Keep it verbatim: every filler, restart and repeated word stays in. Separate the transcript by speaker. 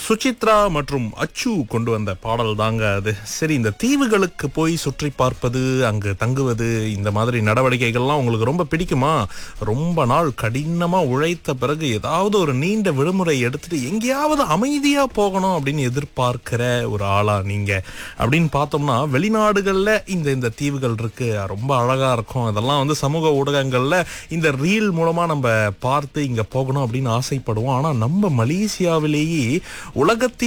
Speaker 1: சுசித்ரா மற்றும் அச்சு கொண்டு வந்த பாடல் தாங்க அது. சரி, இந்த தீவுகளுக்கு போய் சுற்றி பார்ப்பது, அங்கு தங்குவது, இந்த மாதிரி நடவடிக்கைகள்லாம் உங்களுக்கு ரொம்ப பிடிக்குமா? ரொம்ப நாள் கடினமா உழைத்த பிறகு ஏதாவது ஒரு நீண்ட விடுமுறை எடுத்துட்டு எங்கேயாவது அமைதியா போகணும் அப்படின்னு எதிர்பார்க்கிற ஒரு ஆளா நீங்க அப்படின்னு பார்த்தோம்னா, வெளிநாடுகள்ல இந்த இந்த தீவுகள் இருக்கு, ரொம்ப அழகா இருக்கும், அதெல்லாம் வந்து சமூக ஊடகங்கள்ல இந்த ரீல் மூலமா நம்ம பார்த்து இங்க போகணும் அப்படின்னு ஆசைப்படுவோம். ஆனா நம்ம மலேசியாவிலேயே உலகத்தின்